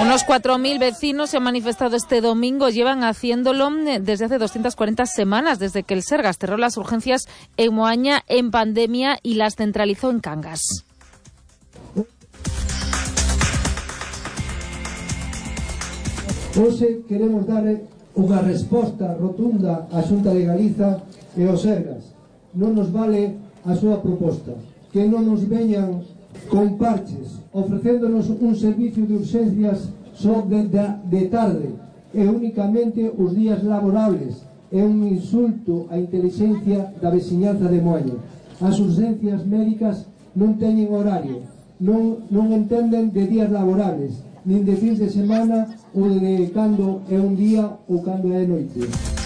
Unos 4.000 vecinos se han manifestado este domingo, llevan haciéndolo desde hace 240 semanas, desde que el Sergas cerró las urgencias en Moaña en pandemia y las centralizó en Cangas. Hoxe queremos dar unha resposta rotunda á Xunta de Galiza e ao Sergas. Non nos vale a súa proposta, que non nos veñan con parches, ofrecéndonos un servicio de urxencias só de tarde e únicamente os días laborables. É un insulto á intelixencia da veciñanza de Moaña. As urxencias médicas non teñen horario, non entenden de días laborables, nin de fins de semana ou de cando é un día ou cando é noite.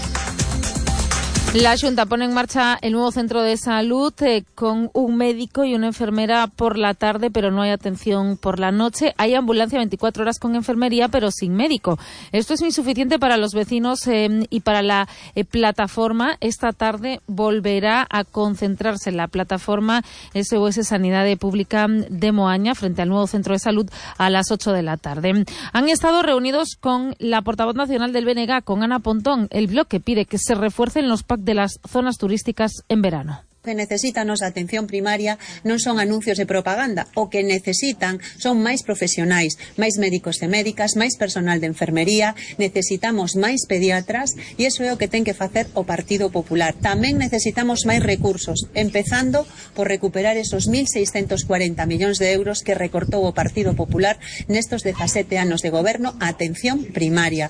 La Xunta pone en marcha el nuevo centro de salud con un médico y una enfermera por la tarde, pero no hay atención por la noche. Hay ambulancia 24 horas con enfermería, pero sin médico. Esto es insuficiente para los vecinos y para la plataforma. Esta tarde volverá a concentrarse la plataforma SOS Sanidad Pública de Moaña frente al nuevo centro de salud a las 8 de la tarde. Han estado reunidos con la portavoz nacional del BNG, con Ana Pontón. El bloque pide que se refuercen los PAC de las zonas turísticas en verano. Que necesitan a atención primaria non son anuncios de propaganda, o que necesitan son máis profesionais, máis médicos e médicas, máis personal de enfermería, necesitamos máis pediatras e iso é o que ten que facer o Partido Popular. Tamén necesitamos máis recursos, empezando por recuperar esos 1.640 millóns de euros que recortou o Partido Popular nestos 17 anos de goberno a atención primaria.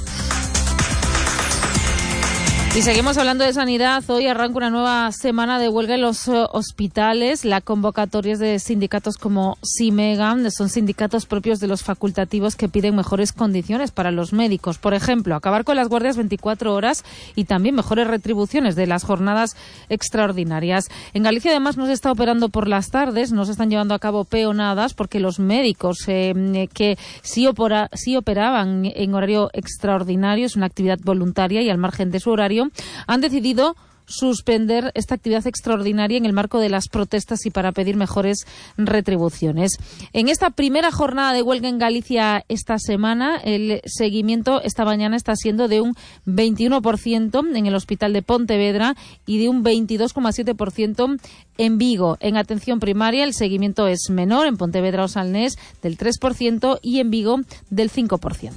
Y seguimos hablando de sanidad. Hoy arranca una nueva semana de huelga en los hospitales. La convocatoria es de sindicatos como SIMEGA, son sindicatos propios de los facultativos que piden mejores condiciones para los médicos. Por ejemplo, acabar con las guardias 24 horas y también mejores retribuciones de las jornadas extraordinarias. En Galicia, además, no se está operando por las tardes, no se están llevando a cabo peonadas porque los médicos que sí operaban en horario extraordinario, es una actividad voluntaria y al margen de su horario, han decidido suspender esta actividad extraordinaria en el marco de las protestas y para pedir mejores retribuciones. En esta primera jornada de huelga en Galicia esta semana, el seguimiento esta mañana está siendo de un 21% en el Hospital de Pontevedra y de un 22,7% en Vigo. En atención primaria el seguimiento es menor, en Pontevedra o Salnés del 3% y en Vigo del 5%.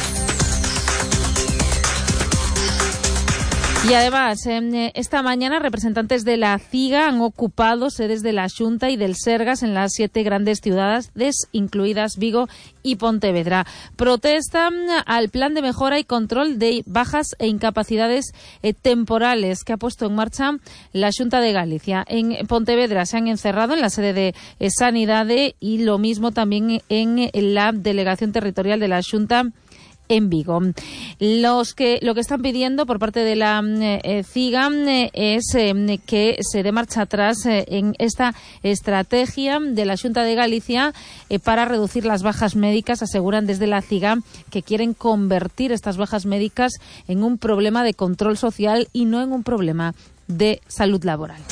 Y además, esta mañana representantes de la CIGA han ocupado sedes de la Xunta y del Sergas en las 7 grandes ciudades, incluidas Vigo y Pontevedra. Protestan al plan de mejora y control de bajas e incapacidades temporales que ha puesto en marcha la Xunta de Galicia. En Pontevedra se han encerrado en la sede de Sanidade y lo mismo también en la delegación territorial de la Xunta en Vigo. Lo que están pidiendo por parte de la CIGA es que se dé marcha atrás en esta estrategia de la Xunta de Galicia para reducir las bajas médicas. Aseguran desde la CIGA que quieren convertir estas bajas médicas en un problema de control social y no en un problema de salud laboral.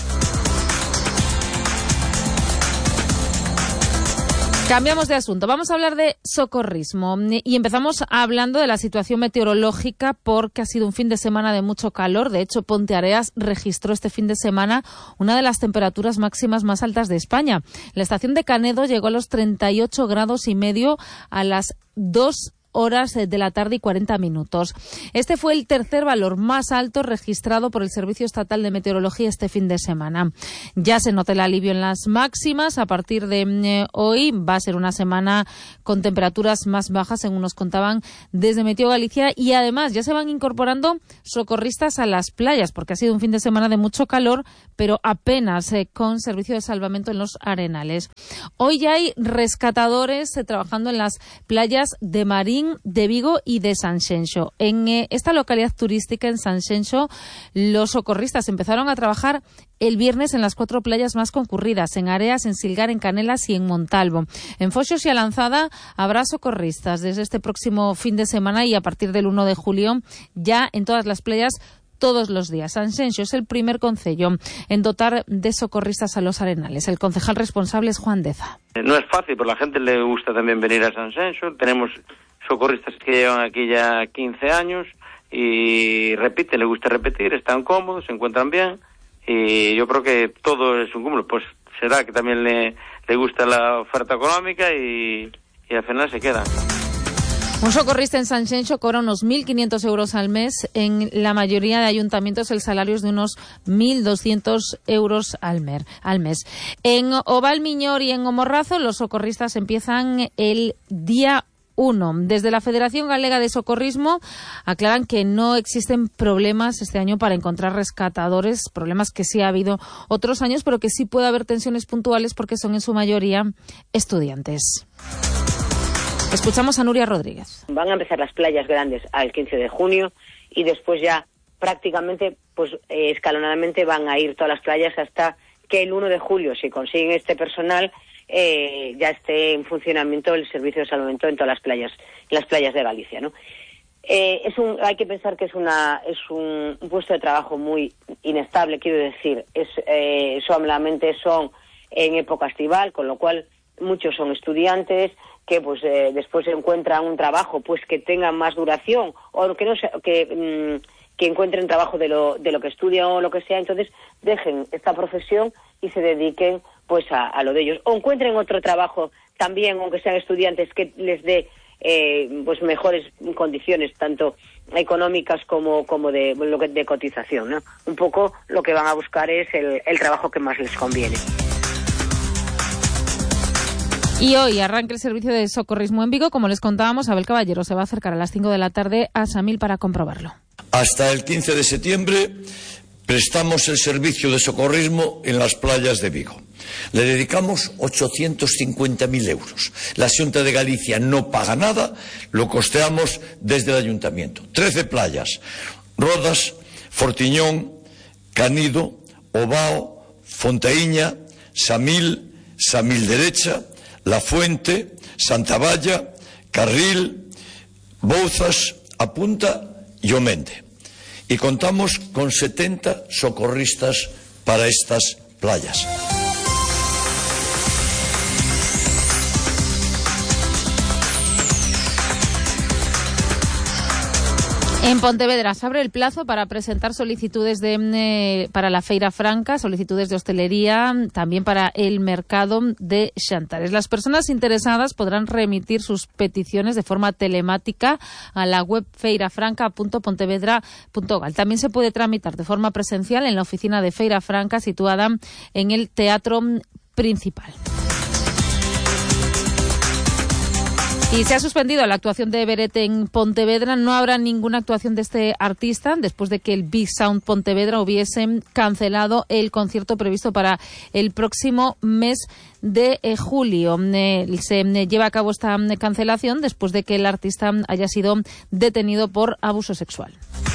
Cambiamos de asunto. Vamos a hablar de socorrismo y empezamos hablando de la situación meteorológica porque ha sido un fin de semana de mucho calor. De hecho, Ponteareas registró este fin de semana una de las temperaturas máximas más altas de España. La estación de Canedo llegó a los 38,5 grados a las 2 horas de la tarde y 40 minutos. Este fue el tercer valor más alto registrado por el Servicio Estatal de Meteorología este fin de semana. Ya se nota el alivio en las máximas. A partir de hoy va a ser una semana con temperaturas más bajas, según nos contaban desde Meteo Galicia, y además ya se van incorporando socorristas a las playas, porque ha sido un fin de semana de mucho calor, pero apenas con servicio de salvamento en los arenales. Hoy ya hay rescatadores trabajando en las playas de Marín, de Vigo y de Sanxenxo. En esta localidad turística, en Sanxenxo, los socorristas empezaron a trabajar el viernes en las 4 playas más concurridas, en Areas, en Silgar, en Canelas y en Montalvo. En Foxos y Alanzada habrá socorristas desde este próximo fin de semana y a partir del 1 de julio ya en todas las playas todos los días. Sanxenxo es el primer concello en dotar de socorristas a los arenales. El concejal responsable es Juan Deza. No es fácil, pero a la gente le gusta también venir a Sanxenxo. Tenemos socorristas que llevan aquí ya 15 años y repiten, les gusta repetir, están cómodos, se encuentran bien y yo creo que todo es un cúmulo. Pues será que también le gusta la oferta económica y al final se quedan. Un socorrista en Sanxenxo cobra unos 1.500 euros al mes. En la mayoría de ayuntamientos el salario es de unos 1.200 euros al mes. En Ovalmiñor y en O Morrazo los socorristas empiezan el día 1. Desde la Federación Galega de Socorrismo aclaran que no existen problemas este año para encontrar rescatadores, problemas que sí ha habido otros años, pero que sí puede haber tensiones puntuales porque son en su mayoría estudiantes. Escuchamos a Nuria Rodríguez. Van a empezar las playas grandes al 15 de junio y después ya prácticamente, pues escalonadamente van a ir todas las playas hasta que el 1 de julio, si consiguen este personal, ya esté en funcionamiento el servicio de salvamento en todas las playas de Galicia, ¿no? Hay que pensar que es un puesto de trabajo muy inestable, quiero decir, solamente son en época estival, con lo cual muchos son estudiantes que pues después encuentran un trabajo pues que tenga más duración o que encuentren trabajo de lo que estudian o lo que sea, entonces dejen esta profesión y se dediquen pues a lo de ellos, o encuentren otro trabajo también, aunque sean estudiantes, que les dé pues mejores condiciones tanto económicas como de cotización, ¿no? Un poco lo que van a buscar es el trabajo que más les conviene. Y hoy arranca el servicio de socorrismo en Vigo. Como les contábamos, Abel Caballero se va a acercar a las 5 de la tarde a Samil para comprobarlo. Hasta el 15 de septiembre prestamos el servicio de socorrismo en las playas de Vigo. Le dedicamos 850.000 euros. La Xunta de Galicia no paga nada, lo costeamos desde el Ayuntamiento. 13 playas: Rodas, Fortiñón, Canido, Ovao, Fontaíña, Samil, Samil Derecha, La Fuente, Santa Valla, Carril, Bouzas, A Punta y Omende. Y contamos con 70 socorristas para estas playas. En Pontevedra se abre el plazo para presentar solicitudes para la Feira Franca, solicitudes de hostelería, también para el mercado de Xantares. Las personas interesadas podrán remitir sus peticiones de forma telemática a la web feirafranca.pontevedra.gal. También se puede tramitar de forma presencial en la oficina de Feira Franca situada en el Teatro Principal. Y se ha suspendido la actuación de Beret en Pontevedra. No habrá ninguna actuación de este artista después de que el Big Sound Pontevedra hubiese cancelado el concierto previsto para el próximo mes de julio. Se lleva a cabo esta cancelación después de que el artista haya sido detenido por abuso sexual.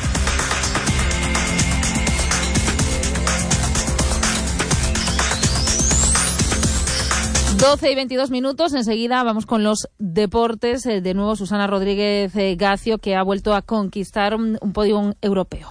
12:22. Enseguida vamos con los deportes. De nuevo Susana Rodríguez Gacio, que ha vuelto a conquistar un podio europeo.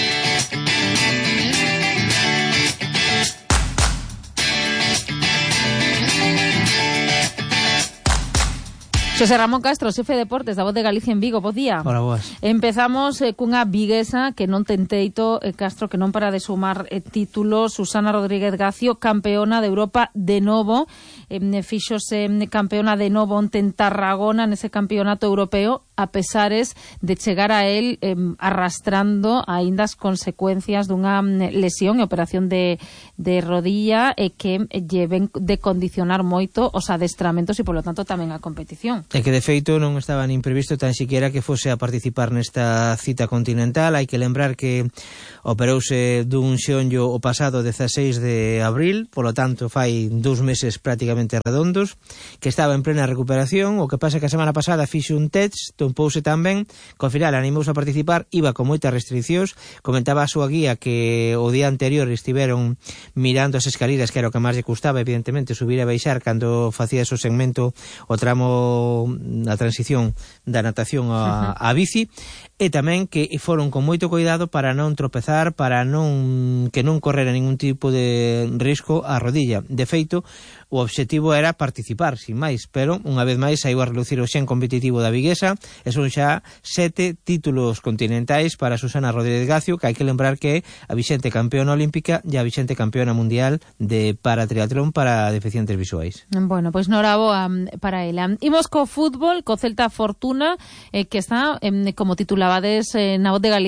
Xosé Ramón Castro, xefe de deportes da Voz de Galicia en Vigo, bo día. Hola, boas. Empezamos cunha viguesa que non ten teito, Castro, que non para de sumar títulos. Susana Rodríguez Gacio, campeona de Europa de novo, fíxose campeona de novo onte en Tarragona nese campeonato europeo, a pesares de chegar a él arrastrando aínda as consecuencias dunha lesión e operación de rodilla que lleven de condicionar moito os adestramentos e, polo tanto, tamén a competición. E que, de feito, non estaba nin previsto tan siquiera que fose a participar nesta cita continental. Hai que lembrar que operouse dun xeonllo o pasado 16 de abril, polo tanto, fai 2 meses prácticamente redondos, que estaba en plena recuperación. O que pasa que a semana pasada fixe un test, tompouse tamén, que ao final animouse a participar, iba con moitas restriccións. Comentaba a súa guía que o día anterior estiveron mirando as escaleras, que era o que máis lle custaba, evidentemente, subir e baixar cando facía o segmento, o tramo, a transición da natación a bici, e tamén que foron con moito cuidado para non tropezar, para que non correra ningún tipo de risco a rodilla. De feito, o obxectivo era participar, sin máis, pero unha vez máis saiu a relucir o xen competitivo da viguesa, e son xa 7 títulos continentais para Susana Rodríguez Gacio, que hai que lembrar que a vixente campeona olímpica e a vixente campeona mundial de paratriatlón para deficientes visuais. Bueno, pois noraboa para ela. Imos co fútbol, co Celta Fortuna, que está, como titulabades, na Voz de Galicia,